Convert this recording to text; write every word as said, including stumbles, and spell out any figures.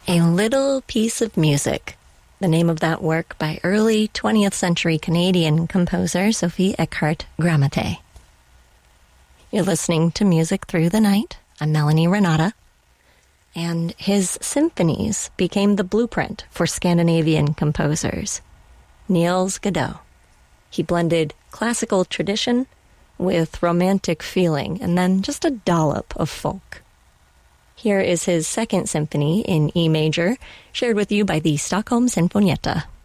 A Little Piece of Music, the name of that work by early twentieth century Canadian composer Sophie Eckhart Gramate. You're listening to Music Through the Night. I'm Melanie Renata. And his symphonies became the blueprint for Scandinavian composers. Niels Godot. He blended classical tradition with romantic feeling and then just a dollop of folk. Here is his second symphony in E major, shared with you by the Stockholm Sinfonietta.